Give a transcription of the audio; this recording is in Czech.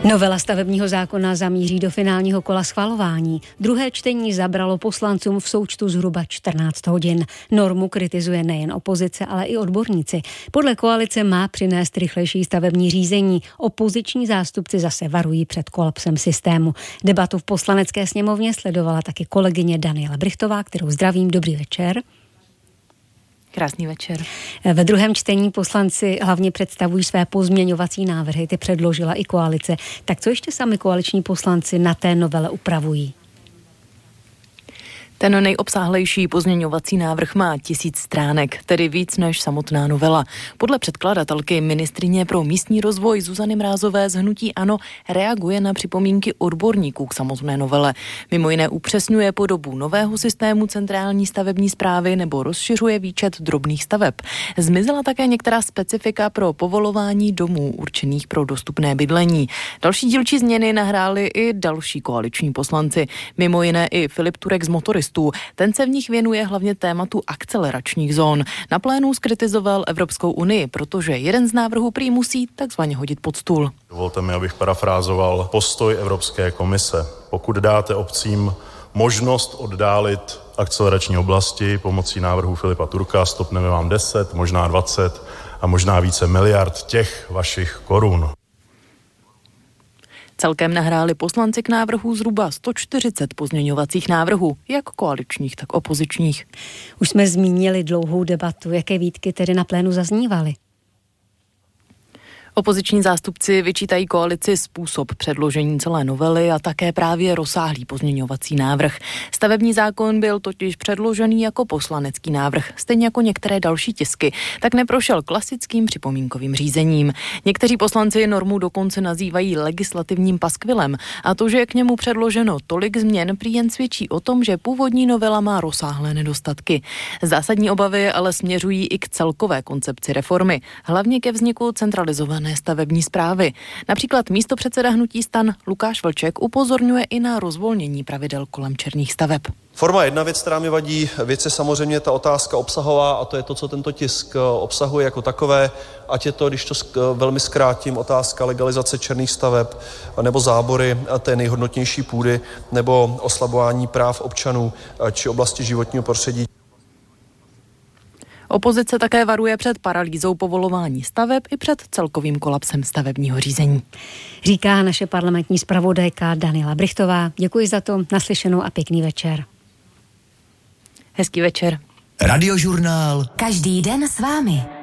Novela stavebního zákona zamíří do finálního kola schvalování. Druhé čtení zabralo poslancům v součtu zhruba 14 hodin. Normu kritizuje nejen opozice, ale i odborníci. Podle koalice má přinést rychlejší stavební řízení. Opoziční zástupci zase varují před kolapsem systému. Debatu v Poslanecké sněmovně sledovala taky kolegyně Daniela Brychtová, kterou zdravím. Dobrý večer. Krásný večer. Ve druhém čtení poslanci hlavně představují své pozměňovací návrhy, ty předložila i koalice. Tak co ještě sami koaliční poslanci na té novele upravují? Ten nejobsáhlejší pozměňovací návrh má 1000 stránek, tedy víc než samotná novela. Podle předkladatelky ministryně pro místní rozvoj Zuzany Mrázové z hnutí ANO reaguje na připomínky odborníků k samotné novele. Mimo jiné upřesňuje podobu nového systému centrální stavební správy nebo rozšiřuje výčet drobných staveb. Zmizela také některá specifika pro povolování domů určených pro dostupné bydlení. Další dílčí změny nahráli i další koaliční poslanci, mimo jiné i Filip Turek z Motoristů. Ten se v nich věnuje hlavně tématu akceleračních zón. Na plénu zkritizoval Evropskou unii, protože jeden z návrhů prý musí takzvaně hodit pod stůl. Dovolte mi, abych parafrázoval postoj Evropské komise. Pokud dáte obcím možnost oddálit akcelerační oblasti pomocí návrhu Filipa Turka, stopneme vám 10, možná 20 a možná více miliard těch vašich korun. Celkem nahráli poslanci k návrhu zhruba 140 pozměňovacích návrhů, jak koaličních, tak opozičních. Už jsme zmínili dlouhou debatu. Jaké výtky tedy na plénu zaznívaly? Opoziční zástupci vyčítají koalici způsob předložení celé novely a také právě rozsáhlý pozměňovací návrh. Stavební zákon byl totiž předložený jako poslanecký návrh, stejně jako některé další tisky, tak neprošel klasickým připomínkovým řízením. Někteří poslanci normu dokonce nazývají legislativním paskvilem a to, že je k němu předloženo tolik změn, prý jen svědčí o tom, že původní novela má rozsáhlé nedostatky. Zásadní obavy ale směřují i k celkové koncepci reformy, hlavně ke vzniku centralizované stavební správy. Například místopředseda hnutí STAN Lukáš Vlček upozorňuje i na rozvolnění pravidel kolem černých staveb. Forma jedna věc, která mi vadí, věc je samozřejmě ta otázka obsahová a to je to, co tento tisk obsahuje jako takové, ať je to, když to velmi zkrátím, otázka legalizace černých staveb nebo zábory té nejhodnotnější půdy nebo oslabování práv občanů či oblasti životního prostředí. Opozice také varuje před paralýzou povolování staveb i před celkovým kolapsem stavebního řízení. Říká naše parlamentní zpravodajka Daniela Brychtová. Děkuji za to, naslyšenou a pěkný večer. Hezký večer. Radiožurnál. Každý den s vámi.